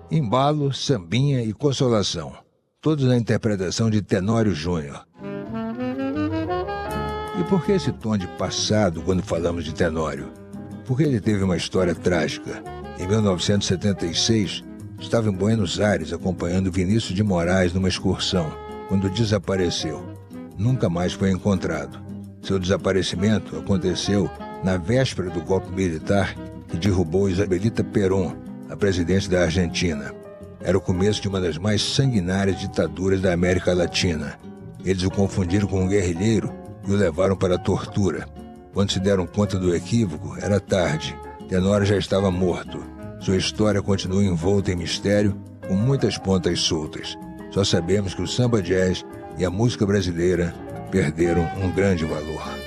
Embalo, Sambinha e Consolação, todos na interpretação de Tenório Júnior. E por que esse tom de passado quando falamos de Tenório? Porque ele teve uma história trágica. Em 1976, estava em Buenos Aires acompanhando Vinícius de Moraes numa excursão, quando desapareceu. Nunca mais foi encontrado. Seu desaparecimento aconteceu na véspera do golpe militar que derrubou Isabelita Perón, a presidente da Argentina. Era o começo de uma das mais sanguinárias ditaduras da América Latina. Eles o confundiram com um guerrilheiro e o levaram para a tortura. Quando se deram conta do equívoco, era tarde. Tenório já estava morto. Sua história continua envolta em mistério, com muitas pontas soltas. Só sabemos que o samba jazz e a música brasileira perderam um grande valor.